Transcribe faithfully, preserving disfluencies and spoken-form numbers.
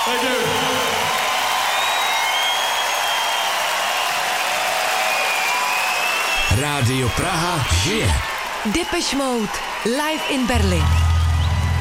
Thank you. Rádio Praha žije. Depeche Mode, live in Berlin.